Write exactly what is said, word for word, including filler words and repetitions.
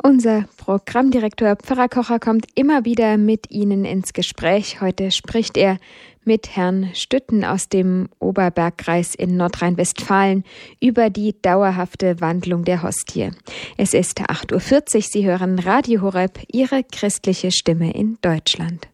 Unser Programmdirektor Pfarrer Kocher kommt immer wieder mit Ihnen ins Gespräch. Heute spricht er mit Herrn Stütten aus dem Oberbergkreis in Nordrhein-Westfalen über die dauerhafte Wandlung der Hostie. Es ist acht Uhr vierzig, Sie hören Radio Horeb, Ihre christliche Stimme in Deutschland.